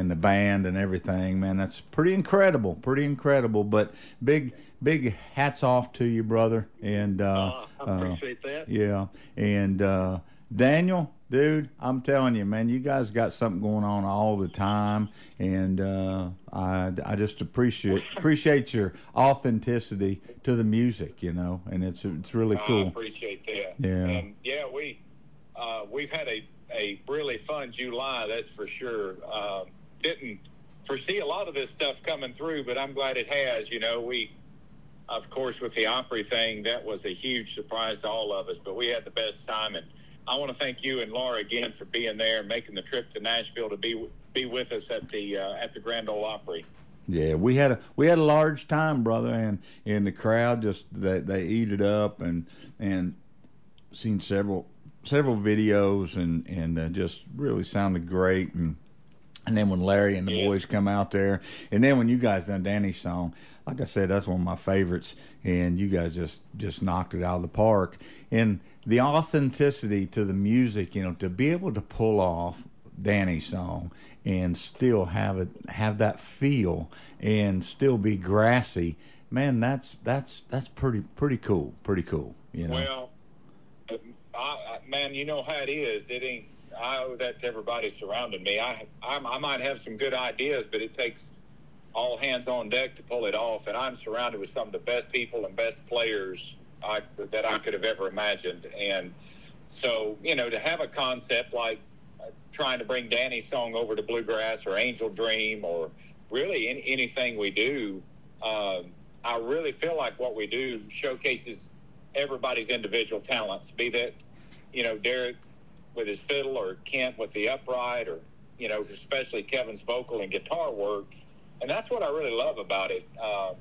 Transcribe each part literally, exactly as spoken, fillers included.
and the band and everything, man. That's pretty incredible, pretty incredible. But big, big hats off to you, brother. And uh, uh, I appreciate uh, that. Yeah, and uh, Daniel, dude, I'm telling you, man, you guys got something going on all the time, and uh, I, I just appreciate appreciate your authenticity to the music, you know, and it's it's really cool. I appreciate that. Yeah, and yeah, we uh, we've had a a really fun July, that's for sure. Um, didn't foresee a lot of this stuff coming through, but I'm glad it has. You know, we, of course, with the Opry thing, that was a huge surprise to all of us, but we had the best time. And I want to thank you and Laura again for being there and making the trip to Nashville to be be with us at the uh, at the Grand Ole Opry. Yeah, we had a we had a large time, brother, and and the crowd just they they eat it up, and and seen several several videos, and and uh, just really sounded great. And and then when Larry and the yeah. boys come out there, and then when you guys done Danny's song, like I said, that's one of my favorites, and you guys just just knocked it out of the park. And the authenticity to the music, you know, to be able to pull off Danny's song and still have it have that feel and still be grassy, man, that's that's that's pretty pretty cool, pretty cool, you know. Well, I, I, man, you know how it is. It ain't. I owe that to everybody surrounding me. I, I I might have some good ideas, but it takes all hands on deck to pull it off. And I'm surrounded with some of the best people and best players I, that I could have ever imagined. And so, you know, to have a concept like trying to bring Danny's song over to bluegrass or Angel Dream or really any, anything we do, um, I really feel like what we do showcases everybody's individual talents, be that, you know, Derek with his fiddle or Kent with the upright or, you know, especially Kevin's vocal and guitar work. And that's what I really love about it, uh,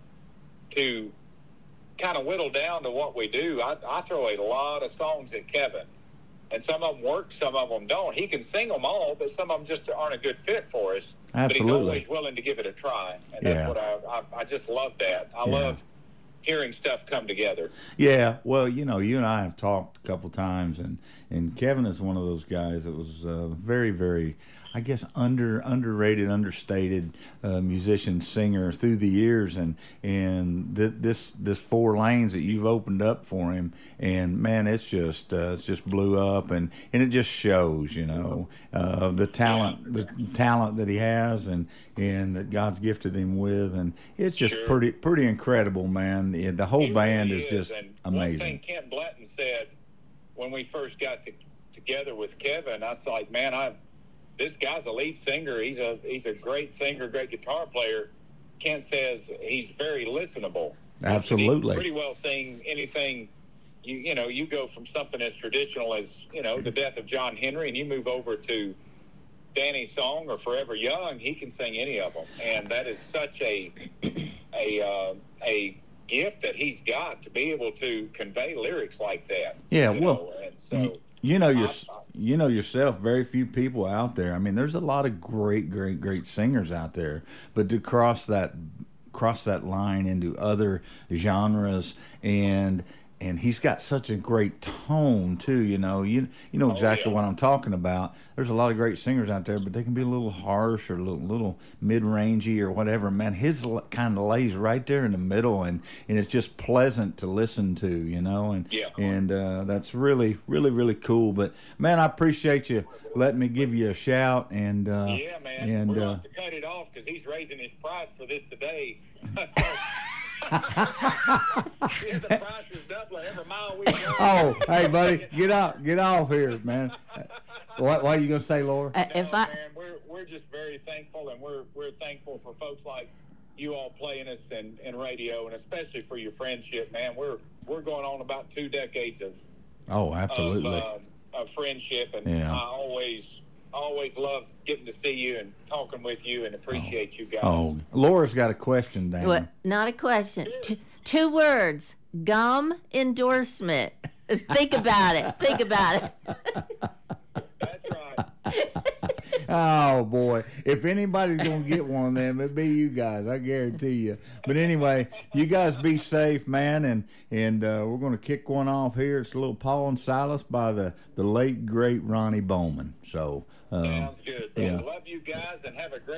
to kind of whittle down to what we do. I, I throw a lot of songs at Kevin, and some of them work, some of them don't. He can sing them all, but some of them just aren't a good fit for us. Absolutely. But he's always willing to give it a try, and that's Yeah. what I, I I just love that. I Yeah. love hearing stuff come together. Yeah, well, you know, you and I have talked a couple times, and, and Kevin is one of those guys that was uh, very, very, I guess, under underrated, understated uh, musician, singer through the years, and and th- this this four lanes that you've opened up for him, and man, it's just uh, it's just blew up, and, and it just shows, you know, uh, the talent the talent that he has, and and that God's gifted him with, and it's just Sure. pretty pretty incredible, man. The the whole He band really is just And amazing. One thing Kent Blanton said when we first got to, together with Kevin, I was like, man, I this guy's a lead singer. He's a he's a great singer, great guitar player. Kent says he's very listenable. Absolutely. He can pretty well sing anything. You you know, you go from something as traditional as, you know, the death of John Henry, and you move over to Danny's song or Forever Young. He can sing any of them, and that is such a a uh, a gift that he's got to be able to convey lyrics like that. Yeah, you well, know? And so you know your, I- you know yourself. Very few people out there. I mean, there's a lot of great, great, great singers out there, but to cross that cross that line into other genres, and and he's got such a great tone too. You know, you you know exactly yeah. what I'm talking about. There's a lot of great singers out there, but they can be a little harsh or a little, little mid-rangey or whatever. Man, his kind of lays right there in the middle, and, and it's just pleasant to listen to, you know. And Yeah. and uh, that's really, really, really cool. But man, I appreciate you letting me give you a shout. And uh, Yeah, man. And We're going uh, to have to cut it off because he's raising his price for this today. Yeah, the price is doubling every mile we go. oh, hey, buddy, get out, get off here, man. What, what are you gonna say, Laura? Uh, No, if I, man, we're we're just very thankful, and we're we're thankful for folks like you all playing us in, in radio, and especially for your friendship, man. We're we're going on about two decades of Oh, absolutely. of, uh, of friendship, and Yeah. I always always love getting to see you and talking with you, and appreciate you guys. Oh, Laura's got a question, Dan. what? Not a question. Two, two words. Gum endorsement. Think about it. Think about it. That's right. Oh boy, if anybody's gonna get one of them, it'd be you guys. I guarantee you. But anyway, you guys be safe, man, and and uh, we're gonna kick one off here. It's a little Paul and Silas by the the late great Ronnie Bowman. So uh, Sounds good. yeah. Love you guys, and have a great